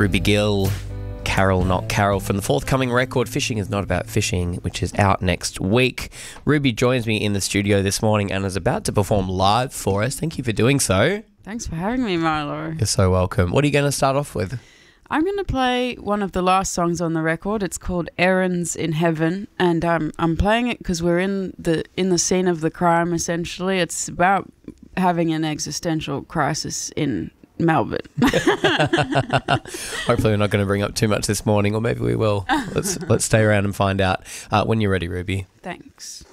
Ruby Gill, Carol Not Carol, from the forthcoming record Fishing Is Not About Fishing, which is out next week. Ruby joins me in the studio this morning and is about to perform live for us. Thank you for doing so. Thanks for having me, Milo. You're so welcome. What are you going to start off with? I'm going to play one of the last songs on the record. It's called Errands in Heaven, and I'm playing it because we're in the scene of the crime, essentially. It's about having an existential crisis in Melbourne. Hopefully we're not going to bring up too much this morning, or maybe we will. Let's stay around and find out when you're ready, Ruby. Thanks.